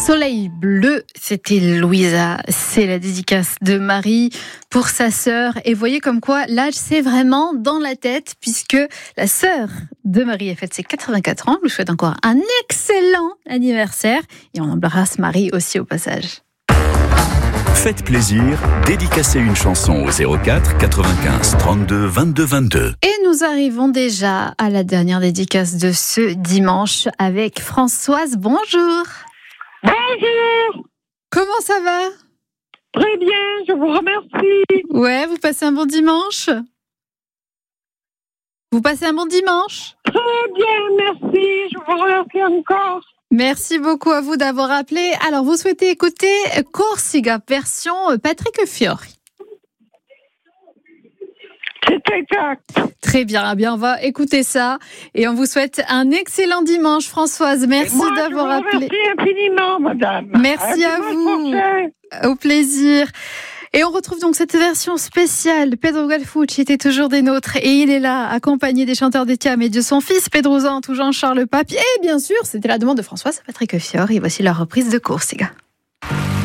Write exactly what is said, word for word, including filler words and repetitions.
Soleil bleu, c'était Louisa. C'est la dédicace de Marie pour sa sœur. Et voyez comme quoi l'âge, c'est vraiment dans la tête, puisque la sœur de Marie a fait ses quatre-vingt-quatre ans. Je lui souhaite encore un excellent anniversaire. Et on embrasse Marie aussi au passage. Faites plaisir, dédicacez une chanson au zéro quatre quatre-vingt-quinze trente-deux vingt-deux vingt-deux. Et nous arrivons déjà à la dernière dédicace de ce dimanche avec Françoise. Bonjour. Bonjour. Comment ça va ? Très bien, je vous remercie. Ouais, vous passez un bon dimanche ? Vous passez un bon dimanche ? Très bien, merci. Je vous remercie encore. Merci beaucoup à vous d'avoir appelé. Alors, vous souhaitez écouter Corsica, version Patrick Fiori. C'est exact. Très bien, eh bien, on va écouter ça. Et on vous souhaite un excellent dimanche, Françoise. Merci moi, d'avoir je vous appelé. Merci infiniment, madame. Merci à, à vous. Prochain. Au plaisir. Et on retrouve donc cette version spéciale. Pedro Galfucci était toujours des nôtres et il est là, accompagné des chanteurs d'Etiam et de son fils Pedro Zant ou Jean-Charles Pape. Et bien sûr, c'était la demande de Françoise Patrick Fiori. Et voici la reprise de Corsica.